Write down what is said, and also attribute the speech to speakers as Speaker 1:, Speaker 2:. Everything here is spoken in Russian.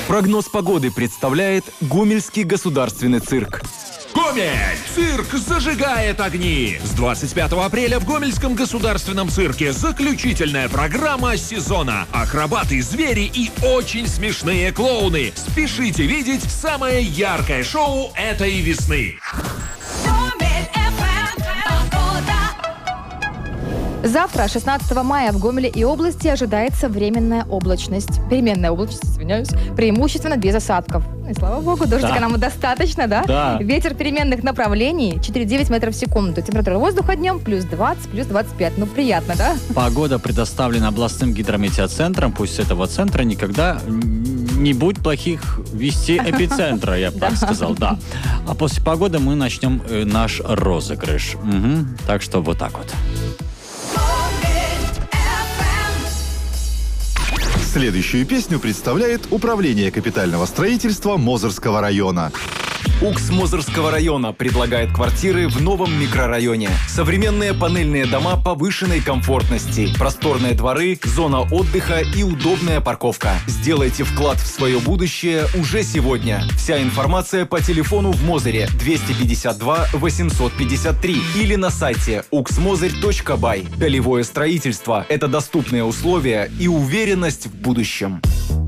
Speaker 1: Прогноз погоды представляет Гомельский государственный цирк.
Speaker 2: Гомель! Цирк зажигает огни! С 25 апреля в Гомельском государственном цирке заключительная программа сезона. Акробаты, звери и очень смешные клоуны. Спешите видеть самое яркое шоу этой весны.
Speaker 3: Завтра, 16 мая, в Гомеле и области ожидается переменная облачность, преимущественно без осадков. И слава богу, дождика нам достаточно, да?
Speaker 4: Да.
Speaker 3: Ветер переменных направлений 4,9 метров в секунду. Температура воздуха днем плюс 20, плюс 25. Ну, приятно, да?
Speaker 4: Погода предоставлена областным гидрометеоцентром. Пусть с этого центра никогда не будет плохих вестей эпицентра, я бы так сказал, да. А после погоды мы начнем наш розыгрыш. Так что вот так вот.
Speaker 5: Следующую песню представляет Управление капитального строительства Мозырского района.
Speaker 1: УКС Мозырского района предлагает квартиры в новом микрорайоне. Современные панельные дома повышенной комфортности, просторные дворы, зона отдыха и удобная парковка. Сделайте вклад в свое будущее уже сегодня. Вся информация по телефону в Мозыре 252 853 или на сайте uxmozырь.by. Долевое строительство – это доступные условия и уверенность в будущем.